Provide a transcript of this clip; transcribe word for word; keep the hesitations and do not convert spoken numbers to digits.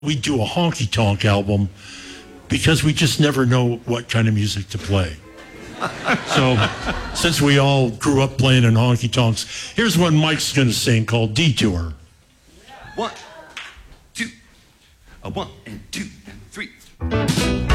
we do a honky tonk album because we just never know what kind of music to play. So, since we all grew up playing in honky tonks, here's one Mike's going to sing called Detour. One, two, a one and two and three.